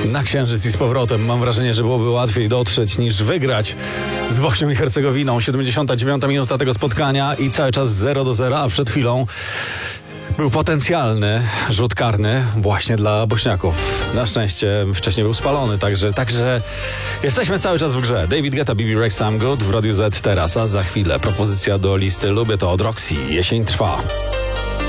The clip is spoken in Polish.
na Księżyc i z powrotem. Mam wrażenie, że byłoby łatwiej dotrzeć niż wygrać z Bośnią i Hercegowinną. 79. minuta tego spotkania i cały czas 0-0, a przed chwilą był potencjalny rzut karny właśnie dla Bośniaków. Na szczęście wcześniej był spalony, także jesteśmy cały czas w grze. David Guetta, BB Rexa, I'm Good w Radiu Z teraz, a za chwilę propozycja do listy Lubię to od Roxy. Jesień trwa.